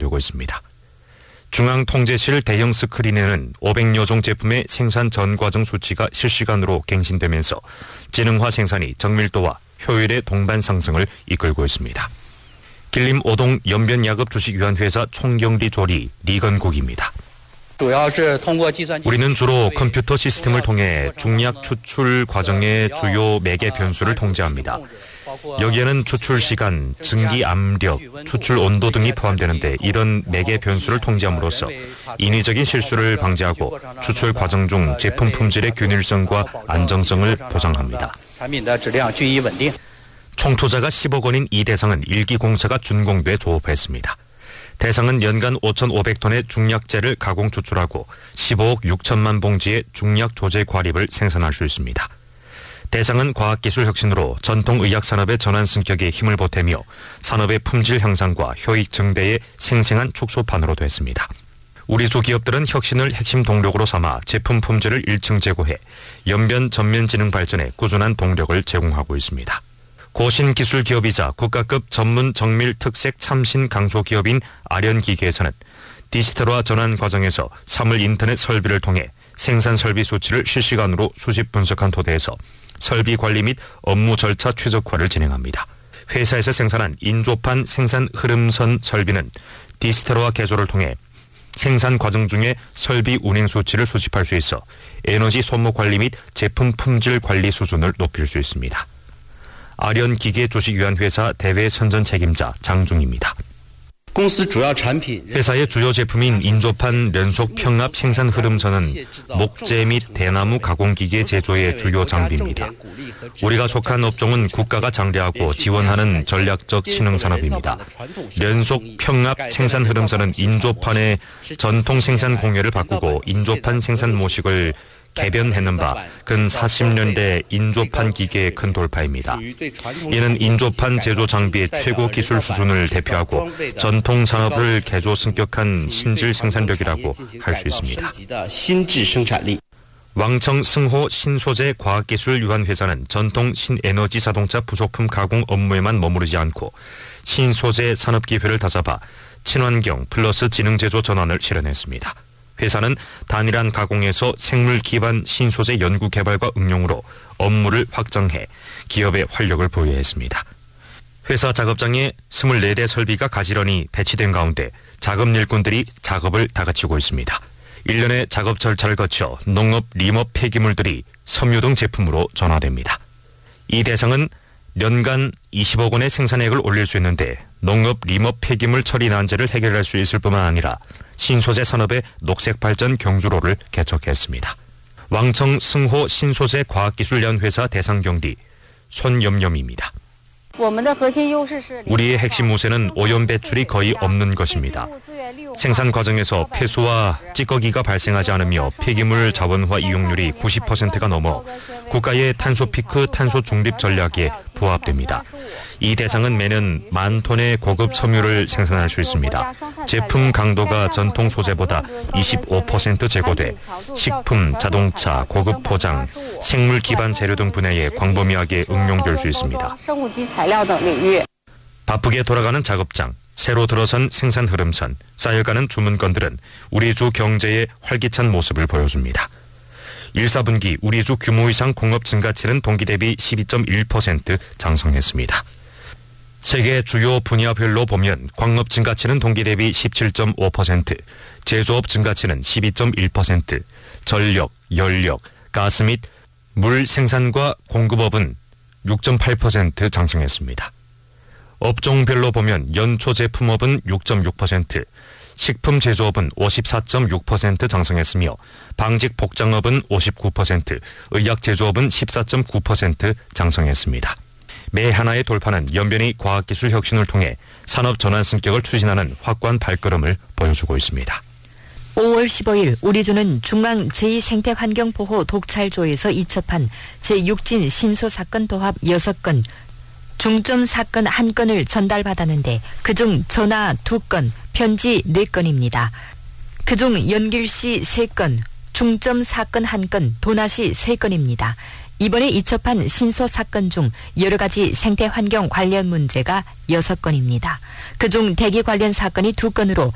진행되고 있습니다. 중앙통제실 대형 스크린에는 500여 종 제품의 생산 전 과정 수치가 실시간으로 갱신되면서 지능화 생산이 정밀도와 효율의 동반 상승을 이끌고 있습니다. 길림 5동 연변야급 주식유한회사 총경리 조리 리건국입니다. 우리는 주로 컴퓨터 시스템을 통해 중약 추출 과정의 주요 매개 변수를 통제합니다. 여기에는 추출 시간, 증기 압력, 추출 온도 등이 포함되는데 이런 매개 변수를 통제함으로써 인위적인 실수를 방지하고 추출 과정 중 제품 품질의 균일성과 안정성을 보장합니다. 총 투자가 10억 원인 이 대상은 일기 공사가 준공돼 조업했습니다. 대상은 연간 5,500톤의 중약재를 가공 추출하고 15억 6천만 봉지의 중약 조제 과립을 생산할 수 있습니다. 대상은 과학기술 혁신으로 전통의학 산업의 전환 승격에 힘을 보태며 산업의 품질 향상과 효익 증대의 생생한 축소판으로 됐습니다. 우리 주 기업들은 혁신을 핵심 동력으로 삼아 제품 품질을 1층 제고해 연변 전면 지능 발전에 꾸준한 동력을 제공하고 있습니다. 고신기술 기업이자 국가급 전문 정밀 특색 참신 강소 기업인 아련기계에서는 디지털화 전환 과정에서 사물 인터넷 설비를 통해 생산 설비 수치를 실시간으로 수집 분석한 토대에서 설비 관리 및 업무 절차 최적화를 진행합니다. 회사에서 생산한 인조판 생산 흐름선 설비는 디지털화 개조를 통해 생산 과정 중에 설비 운행 수치를 수집할 수 있어 에너지 소모 관리 및 제품 품질 관리 수준을 높일 수 있습니다. 아련기계 주식유한회사 대외 선전 책임자 장중입니다. 회사의 주요 제품인 인조판 연속 평압 생산 흐름선은 목재 및 대나무 가공기계 제조의 주요 장비입니다. 우리가 속한 업종은 국가가 장려하고 지원하는 전략적 신흥산업입니다. 연속 평압 생산 흐름선은 인조판의 전통 생산 공예를 바꾸고 인조판 생산 모식을 개변했는 바 근 40년대 인조판 기계의 큰 돌파입니다. 이는 인조판 제조 장비의 최고 기술 수준을 대표하고 전통 산업을 개조 승격한 신질 생산력이라고 할 수 있습니다. 왕청 승호 신소재 과학기술유한회사는 전통 신에너지 자동차 부속품 가공 업무에만 머무르지 않고 신소재 산업기회를 다잡아 친환경 플러스 지능제조 전환을 실현했습니다. 회사는 단일한 가공에서 생물 기반 신소재 연구 개발과 응용으로 업무를 확장해 기업의 활력을 보유했습니다. 회사 작업장에 24대 설비가 가지런히 배치된 가운데 작업 일꾼들이 작업을 다그치고 있습니다. 1년의 작업 절차를 거쳐 농업, 림업 폐기물들이 섬유 등 제품으로 전화됩니다. 이 대상은 연간 20억 원의 생산액을 올릴 수 있는데 농업, 림업 폐기물 처리 난제를 해결할 수 있을 뿐만 아니라 신소재 산업의 녹색 발전 경주로를 개척했습니다. 왕청 승호 신소재 과학기술연회사 대상경리 손염염입니다. 우리의 핵심 우세는 오염 배출이 거의 없는 것입니다. 생산 과정에서 폐수와 찌꺼기가 발생하지 않으며 폐기물 자원화 이용률이 90%가 넘어 국가의 탄소 피크 탄소 중립 전략에 부합됩니다. 이 대상은 매년 10,000톤의 고급 섬유를 생산할 수 있습니다. 제품 강도가 전통 소재보다 25% 제고돼 식품, 자동차, 고급 포장, 생물 기반 재료 등 분야에 광범위하게 응용될 수 있습니다. 바쁘게 돌아가는 작업장, 새로 들어선 생산 흐름선, 쌓여가는 주문건들은 우리 주 경제의 활기찬 모습을 보여줍니다. 1, 4분기 우리 주 규모 이상 공업 증가치는 동기 대비 12.1% 장성했습니다. 세계 주요 분야별로 보면 광업 증가치는 동기 대비 17.5%, 제조업 증가치는 12.1%, 전력, 연력, 가스 및 물 생산과 공급업은 6.8% 장성했습니다. 업종별로 보면 연초 제품업은 6.6%, 식품 제조업은 54.6% 장성했으며 방직 복장업은 59%, 의약 제조업은 14.9% 장성했습니다. 매 하나의 돌파는 연변이 과학기술 혁신을 통해 산업 전환 승격을 추진하는 확고한 발걸음을 보여주고 있습니다. 5월 15일 우리주는 중앙 제2생태환경보호 독찰조에서 이첩한 제6진 신소사건 도합 6건, 중점 사건 1건을 전달받았는데 그중 전화 2건, 편지 4건입니다. 그중 연길시 3건, 중점 사건 1건, 도나시 3건입니다. 이번에 이첩한 신소 사건 중 여러 가지 생태 환경 관련 문제가 6건입니다. 그중 대기 관련 사건이 2건으로